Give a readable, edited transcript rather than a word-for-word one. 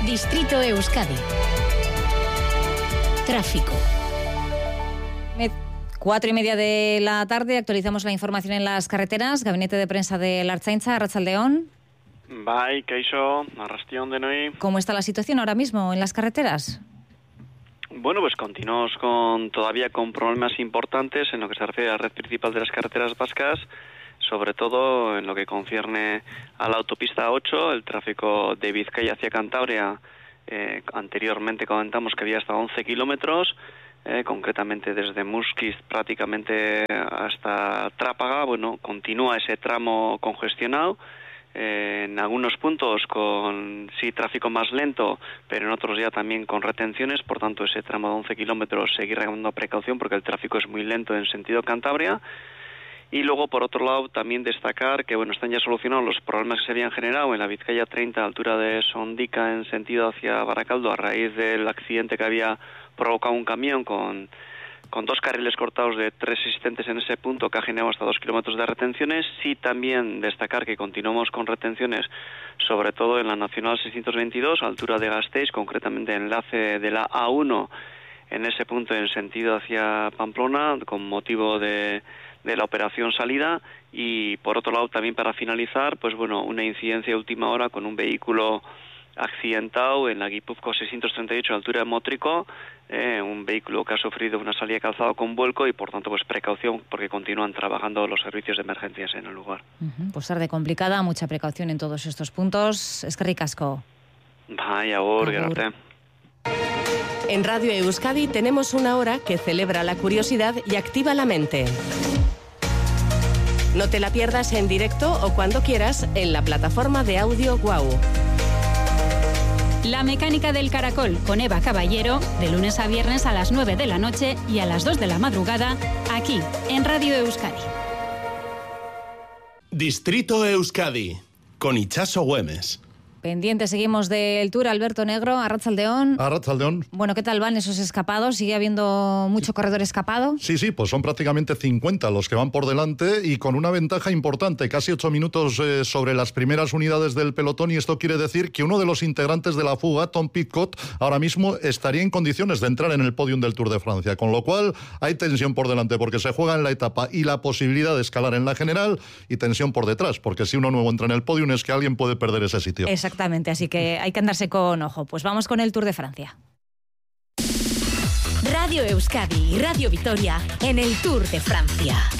Distrito Euskadi. Tráfico. 4:30 de la tarde, actualizamos la información en las carreteras. Gabinete de prensa de la Ertzaintza, Arratsaldeon. Bai, kaixo, arrastion denoi. ¿Cómo está la situación ahora mismo en las carreteras? Bueno, pues continuamos todavía con problemas importantes en lo que se refiere a la red principal de las carreteras vascas, sobre todo en lo que concierne a la autopista 8, el tráfico de Vizcaya hacia Cantabria. Anteriormente comentamos que había hasta 11 kilómetros, concretamente desde Muskiz prácticamente hasta Trápaga. Bueno, continúa ese tramo congestionado. En algunos puntos con tráfico más lento, pero en otros ya también con retenciones. Por tanto, ese tramo de 11 kilómetros seguir recomendando precaución porque el tráfico es muy lento en sentido Cantabria. Y luego, por otro lado, también destacar que están ya solucionados los problemas que se habían generado en la Vizcaya 30 a altura de Sondica en sentido hacia Baracaldo a raíz del accidente que había provocado un camión con 2 carriles cortados de 3 existentes en ese punto, que ha generado hasta 2 kilómetros de retenciones. Sí, también destacar que continuamos con retenciones, sobre todo en la Nacional 622, a altura de Gasteiz, concretamente enlace de la A1, en ese punto en sentido hacia Pamplona, con motivo de la operación salida. Y por otro lado, también para finalizar, una incidencia de última hora con un vehículo accidentado en la Guipúzcoa 638 a altura de Mótrico, un vehículo que ha sufrido una salida de calzado con vuelco y por tanto precaución porque continúan trabajando los servicios de emergencias en el lugar. Pues tarde complicada, mucha precaución en todos estos puntos. Eskerrik asko. Bai, agur, gerarte. En Radio Euskadi tenemos una hora que celebra la curiosidad y activa la mente. No te la pierdas en directo o cuando quieras en la plataforma de audio Guau. La mecánica del caracol con Eva Caballero, de lunes a viernes a las 9 de la noche y a las 2 de la madrugada, aquí en Radio Euskadi. Distrito Euskadi, con Itxaso Güemes. Pendiente, seguimos del Tour. Alberto Negro, Arratsaldeon. Arratsaldeon. Bueno, ¿qué tal van esos escapados? ¿Sigue habiendo mucho corredor escapado? Sí, pues son prácticamente 50 los que van por delante y con una ventaja importante, casi 8 minutos sobre las primeras unidades del pelotón, y esto quiere decir que uno de los integrantes de la fuga, Tom Pidcock, ahora mismo estaría en condiciones de entrar en el podium del Tour de Francia, con lo cual hay tensión por delante porque se juega en la etapa y la posibilidad de escalar en la general, y tensión por detrás, porque si uno nuevo entra en el podium es que alguien puede perder ese sitio. Exactamente, así que hay que andarse con ojo. Pues vamos con el Tour de Francia. Radio Euskadi y Radio Vitoria en el Tour de Francia.